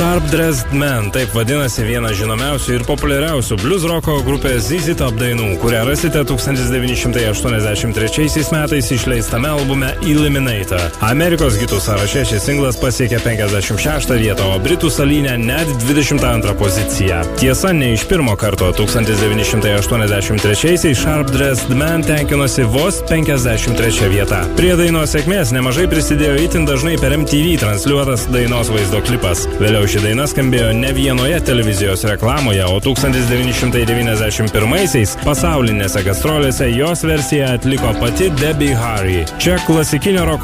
Sharp Dressed Man, taip vadinasi vienas žinomiausių ir populiariausių blues roko grupės ZZ Top dainų, kurią rasite 1983 metais išleistame albume Eliminator. Amerikos hitų sąraše šis singlas pasiekė 56 vietą, o Britų salyne net 22 poziciją. Tiesa, ne iš pirmo karto 1983 Sharp Dressed Man tenkinosi vos 53 vietą. Prie dainos sėkmės nemažai prisidėjo itin dažnai per MTV transliuotas dainos vaizdo klipas. Vėliau ši daina skambėjo ne vienoje televizijos reklamoje, o 1991-aisiais pasaulinėse gastrolėse jos versiją atliko pati Debbie Harry. Čia klasikinio roko